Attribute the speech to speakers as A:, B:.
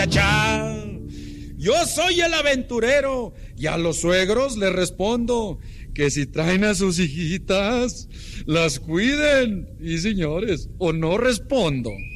A: cha. Yo soy el aventurero y a los suegros les respondo que si traen a sus hijitas, las cuiden. Y señores, o no respondo.